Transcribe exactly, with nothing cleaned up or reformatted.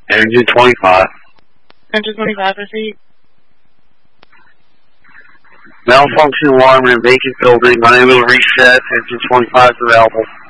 Engine twenty-five. Engine twenty-five, proceed. Malfunction alarm in a vacant building, unable to reset, engine twenty-five is available.